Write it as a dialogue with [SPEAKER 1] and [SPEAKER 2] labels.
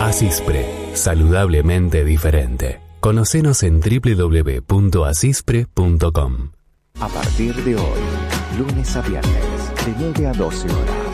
[SPEAKER 1] Asispre, saludablemente diferente. Conocenos en www.asispre.com.
[SPEAKER 2] A partir de hoy, lunes a viernes, de 9 a 12 horas.